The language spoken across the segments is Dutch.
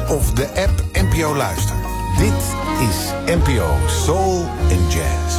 of de app NPO Luister. Dit is NPO Soul and Jazz.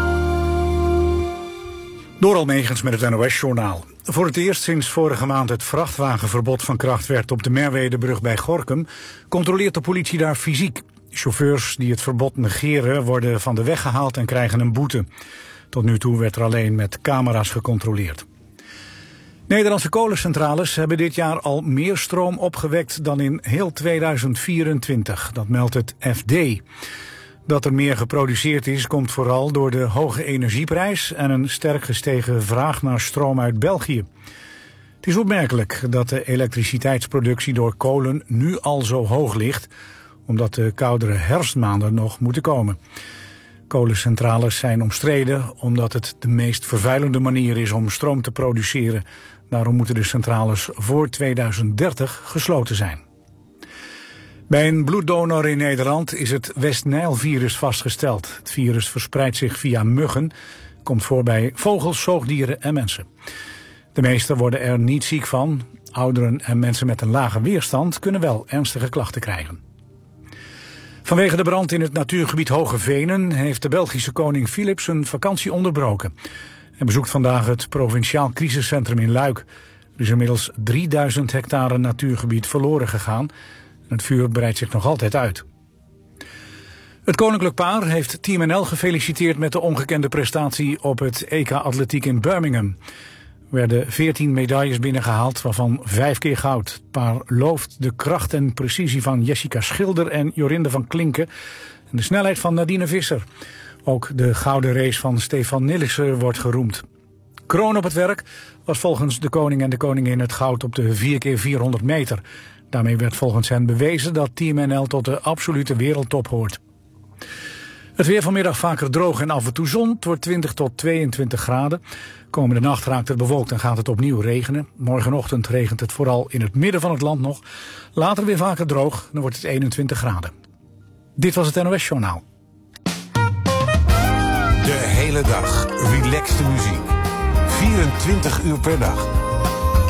Door Almegens met het NOS-journaal. Voor het eerst sinds vorige maand het vrachtwagenverbod van kracht werd op de Merwedebrug bij Gorinchem, controleert de politie daar fysiek. Chauffeurs die het verbod negeren worden van de weg gehaald en krijgen een boete. Tot nu toe werd er alleen met camera's gecontroleerd. Nederlandse kolencentrales hebben dit jaar al meer stroom opgewekt dan in heel 2024. Dat meldt het FD. Dat er meer geproduceerd is, komt vooral door de hoge energieprijs en een sterk gestegen vraag naar stroom uit België. Het is opmerkelijk dat de elektriciteitsproductie door kolen nu al zo hoog ligt, omdat de koudere herfstmaanden nog moeten komen. Kolencentrales zijn omstreden omdat het de meest vervuilende manier is om stroom te produceren. Daarom moeten de centrales voor 2030 gesloten zijn. Bij een bloeddonor in Nederland is het West-Nijl-virus vastgesteld. Het virus verspreidt zich via muggen, komt voor bij vogels, zoogdieren en mensen. De meesten worden er niet ziek van. Ouderen en mensen met een lage weerstand kunnen wel ernstige klachten krijgen. Vanwege de brand in het natuurgebied Hoge Venen heeft de Belgische koning Philips zijn vakantie onderbroken. Hij bezoekt vandaag het provinciaal crisiscentrum in Luik. Er is inmiddels 3000 hectare natuurgebied verloren gegaan. Het vuur breidt zich nog altijd uit. Het koninklijk paar heeft Team NL gefeliciteerd met de ongekende prestatie op het EK Atletiek in Birmingham. Er werden 14 medailles binnengehaald, waarvan 5 keer goud. Het paar looft de kracht en precisie van Jessica Schilder en Jorinde van Klinken en de snelheid van Nadine Visser. Ook de gouden race van Stefan Nelissen wordt geroemd. Kroon op het werk was volgens de koning en de koningin het goud op de 4x400 meter. Daarmee werd volgens hen bewezen dat Team NL tot de absolute wereldtop hoort. Het weer vanmiddag vaker droog en af en toe zon. Het wordt 20 tot 22 graden. Komende nacht raakt het bewolkt en gaat het opnieuw regenen. Morgenochtend regent het vooral in het midden van het land nog. Later weer vaker droog, dan wordt het 21 graden. Dit was het NOS Journaal. De hele dag relaxte muziek. 24 uur per dag.